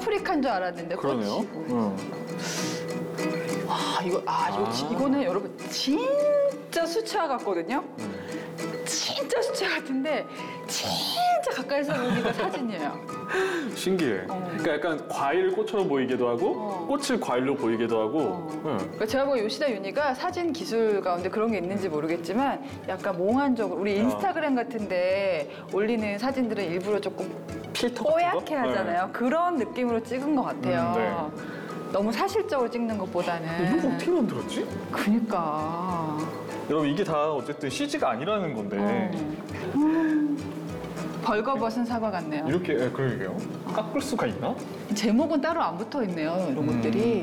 파프리카인 줄 알았는데 그러네요. 꽃이고. 이거는 여러분 진짜 수채화 같거든요. 진짜 수채화 같은데 진짜 가까이서 보니까 사진이에요. 신기해. 그러니까 약간 과일 꽃처럼 보이기도 하고 꽃을 과일로 보이기도 하고. 그러니까 제가 보기엔 요시다 유니가 사진 기술 가운데 그런 게 있는지 모르겠지만 약간 몽환적으로 우리 인스타그램 같은데 올리는 사진들은 일부러 조금 필터 뽀얗게 하잖아요. 그런 느낌으로 찍은 것 같아요. 너무 사실적으로 찍는 것보다는. 이거 어떻게 만들었지? 그니까. 여러분 이게 다 어쨌든 CG가 아니라는 건데 벌거벗은 사과 같네요. 이렇게 그러게요. 깎을 수가 있나? 제목은 따로 안 붙어 있네요. 이런 것들이.